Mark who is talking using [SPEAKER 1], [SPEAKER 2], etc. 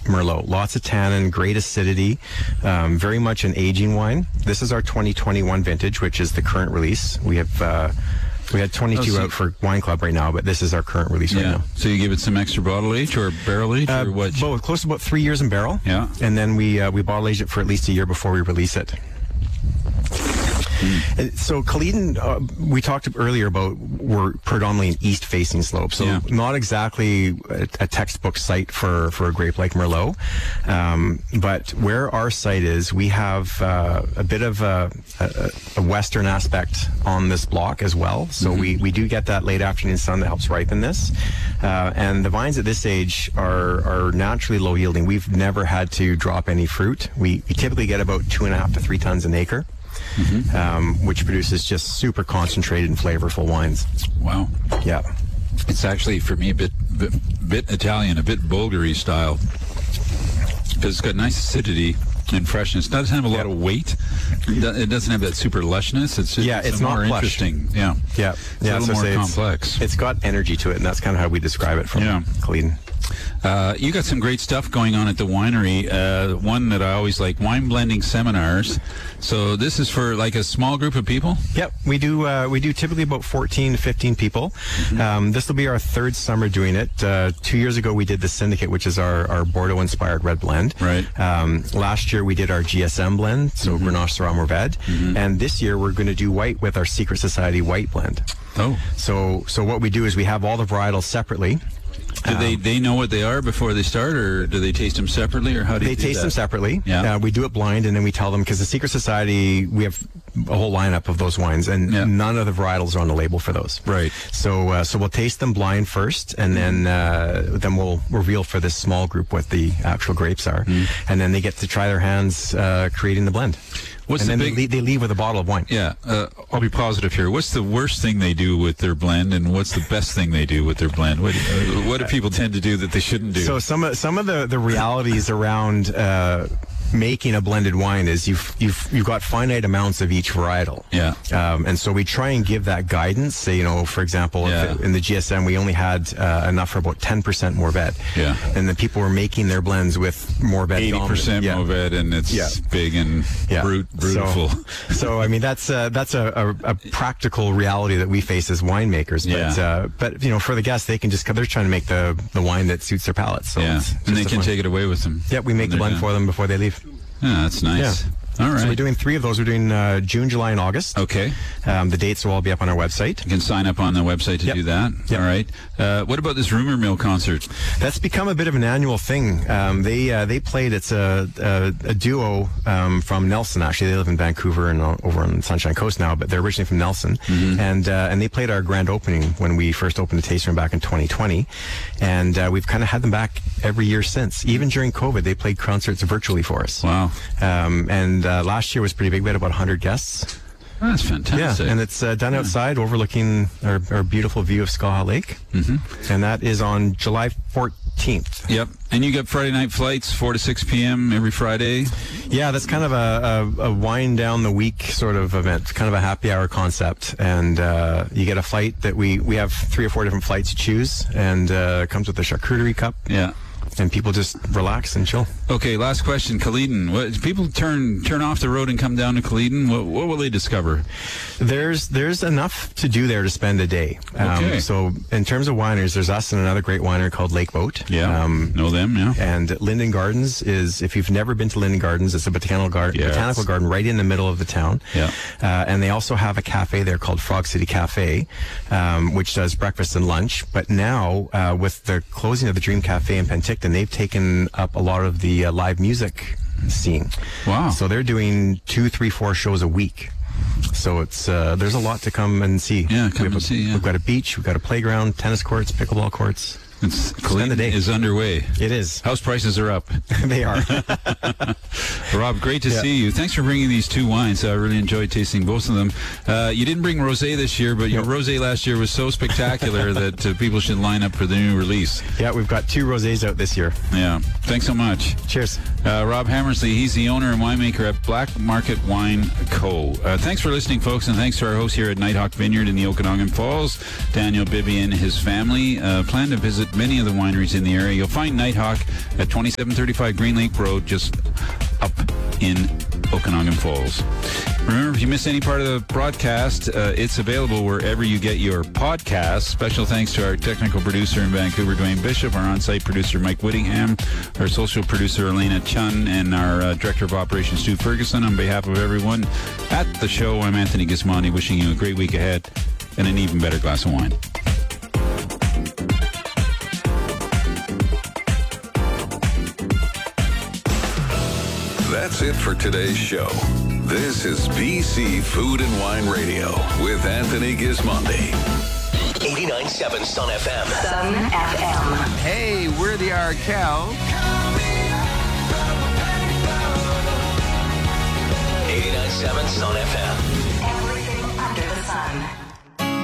[SPEAKER 1] Merlot. Lots of tannin, great acidity, very much an aging wine. This is our 2021 vintage, which is the current release. We had 22 out for Wine Club right now, but this is our current release right now.
[SPEAKER 2] So you give it some extra bottle age or barrel age or what?
[SPEAKER 1] Both, close to about 3 years in barrel.
[SPEAKER 2] Yeah.
[SPEAKER 1] And then we bottle age it for at least a year before we release it. So Caledon, we talked earlier about, we're predominantly an east-facing slope, so not exactly a textbook site for a grape like Merlot. But where our site is, we have a bit of a western aspect on this block as well. So we do get that late afternoon sun that helps ripen this. And the vines at this age are naturally low yielding. We've never had to drop any fruit. We typically get about 2.5 to 3 tons an acre. Which produces just super concentrated and flavorful wines.
[SPEAKER 2] Wow.
[SPEAKER 1] Yeah.
[SPEAKER 2] It's actually, for me, a bit Italian, a bit Bulgari style. Because it's got nice acidity and freshness. It doesn't have a lot of weight. It doesn't have that super lushness. It's
[SPEAKER 1] not
[SPEAKER 2] more
[SPEAKER 1] plush.
[SPEAKER 2] Interesting. Yeah. It's a little more complex.
[SPEAKER 1] It's got energy to it, and that's kind of how we describe it from Caledon.
[SPEAKER 2] You got some great stuff going on at the winery. One that I always like, wine blending seminars. So this is for like a small group of people?
[SPEAKER 1] Yep, we do typically about 14 to 15 people. This will be our third summer doing it. 2 years ago we did the Syndicate, which is our Bordeaux-inspired red blend.
[SPEAKER 2] Right.
[SPEAKER 1] Last year we did our GSM blend, so Grenache Syrah Mourvèdre. And this year we're going to do white with our Secret Society white blend.
[SPEAKER 2] Oh.
[SPEAKER 1] So what we do is we have all the varietals separately.
[SPEAKER 2] Do they know what they are before they start, or do they taste them separately, or how do you do that?
[SPEAKER 1] They taste them separately.
[SPEAKER 2] Yeah.
[SPEAKER 1] We do it blind, and then we tell them, because the Secret Society, we have a whole lineup of those wines, and none of the varietals are on the label for those.
[SPEAKER 2] Right.
[SPEAKER 1] So we'll taste them blind first, and then we'll reveal for this small group what the actual grapes are, and then they get to try their hands creating the blend. They leave with a bottle of wine.
[SPEAKER 2] Yeah, I'll be positive here. What's the worst thing they do with their blend, and what's the best thing they do with their blend? What do people tend to do that they shouldn't do?
[SPEAKER 1] So some of the realities around making a blended wine is you've got finite amounts of each varietal.
[SPEAKER 2] Yeah.
[SPEAKER 1] And so we try and give that guidance. Say, for example, in the GSM we only had enough for about 10% Mourvèdre.
[SPEAKER 2] Yeah.
[SPEAKER 1] And then people were making their blends with Mourvèdre
[SPEAKER 2] 80% Mourvèdre, and it's big and brutal.
[SPEAKER 1] So I mean that's a practical reality that we face as winemakers. But for the guests, they can they're trying to make the wine that suits their palate. So
[SPEAKER 2] and they can take it away with them.
[SPEAKER 1] Yeah, we make the blend for them before they leave.
[SPEAKER 2] Yeah, that's nice. Yeah. All right.
[SPEAKER 1] So we're doing 3 of those. We're doing June, July, and August.
[SPEAKER 2] Okay.
[SPEAKER 1] The dates will all be up on our website.
[SPEAKER 2] You can sign up on the website to do that. Yep. All right. What about this Rumor Mill concert?
[SPEAKER 1] That's become a bit of an annual thing. They played. It's a duo from Nelson. Actually, they live in Vancouver and over on the Sunshine Coast now, but they're originally from Nelson. And they played our grand opening when we first opened the tasting room back in 2020. And we've kind of had them back every year since. Even during COVID, they played concerts virtually for us.
[SPEAKER 2] Wow.
[SPEAKER 1] And last year was pretty big. We had about 100 guests.
[SPEAKER 2] Oh, that's fantastic.
[SPEAKER 1] Yeah, and it's done outside overlooking our beautiful view of Skaha Lake. And that is on July 14th.
[SPEAKER 2] Yep. And you get Friday night flights, 4 to 6 p.m. every Friday?
[SPEAKER 1] Yeah, that's kind of a wind down the week sort of event. It's kind of a happy hour concept. And you get a flight that we have 3 or 4 different flights to choose, and it comes with a charcuterie cup.
[SPEAKER 2] Yeah.
[SPEAKER 1] And people just relax and chill.
[SPEAKER 2] Okay, last question. Caledon. What, people turn off the road and come down to Caledon. What will they discover?
[SPEAKER 1] There's enough to do there to spend a day.
[SPEAKER 2] Okay.
[SPEAKER 1] So in terms of wineries, there's us and another great winery called Lake Boat.
[SPEAKER 2] Yeah, know them, yeah.
[SPEAKER 1] And Linden Gardens is, if you've never been to Linden Gardens, it's a botanical garden right in the middle of the town.
[SPEAKER 2] Yeah.
[SPEAKER 1] And they also have a cafe there called Frog City Cafe, which does breakfast and lunch. But now, with the closing of the Dream Cafe in Penticton, they've taken up a lot of the live music scene.
[SPEAKER 2] Wow.
[SPEAKER 1] So they're doing 2, 3, 4 shows a week. So it's there's a lot to come and see.
[SPEAKER 2] Yeah, come and see. Yeah.
[SPEAKER 1] We've got a beach, we've got a playground, tennis courts, pickleball courts.
[SPEAKER 2] Caledon is underway.
[SPEAKER 1] It is.
[SPEAKER 2] House prices are up.
[SPEAKER 1] They are.
[SPEAKER 2] Rob, great to see you. Thanks for bringing these 2 wines. I really enjoyed tasting both of them. You didn't bring rosé this year, but your rosé last year was so spectacular that people should line up for the new release.
[SPEAKER 1] Yeah, we've got 2 rosés out this year.
[SPEAKER 2] Yeah. Thanks so much.
[SPEAKER 1] Cheers.
[SPEAKER 2] Rob Hammersley, he's the owner and winemaker at Black Market Wine Co. Thanks for listening, folks, and thanks to our host here at Nighthawk Vineyard in the Okanagan Falls, Daniel Bibby and his family. Plan to visit many of the wineries in the area. You'll find Nighthawk at 2735 Green Lake Road, just up in Okanagan Falls. Remember, if you missed any part of the broadcast, it's available wherever you get your podcasts. Special thanks to our technical producer in Vancouver, Dwayne Bishop, our on-site producer, Mike Whittingham, our social producer, Elena Chun, and our director of operations, Stu Ferguson. On behalf of everyone at the show, I'm Anthony Gismondi, wishing you a great week ahead and an even better glass of wine.
[SPEAKER 3] That's it for today's show. This is BC Food and Wine Radio with Anthony Gismondi.
[SPEAKER 4] 89.7 Sun FM.
[SPEAKER 5] Sun FM.
[SPEAKER 6] Hey, we're the Arkells.
[SPEAKER 4] 89.7 Sun FM.